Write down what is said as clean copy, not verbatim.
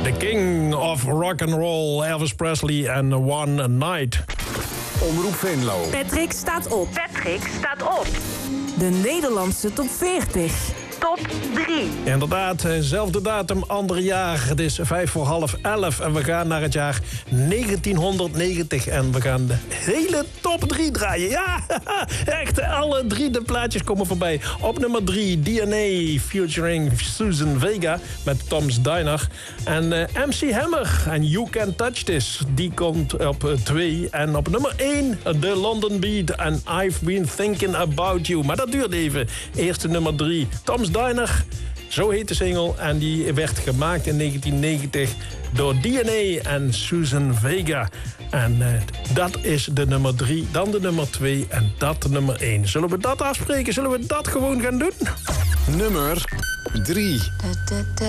The King of Rock and Roll, Elvis Presley en One Night. Omroep Venlo. Patrick staat op. Patrick staat op. De Nederlandse top 40. Top 3. Inderdaad, zelfde datum, ander jaar. Het is 11:05 en we gaan naar het jaar 1990. En we gaan de hele top 3 draaien. Ja, echt, alle 3 de plaatjes komen voorbij. Op nummer 3, DNA, featuring Susan Vega met Tom's Diner. En MC Hammer en You Can Touch This, die komt op 2. En op nummer 1, The London Beat en I've Been Thinking About You. Maar dat duurt even. Eerste nummer 3, Tom's Diner, zo heet de single. En die werd gemaakt in 1990 door DNA en Susan Vega. En dat is de nummer 3, dan de nummer 2 en dat de nummer 1. Zullen we dat afspreken? Zullen we dat gewoon gaan doen? Nummer 3.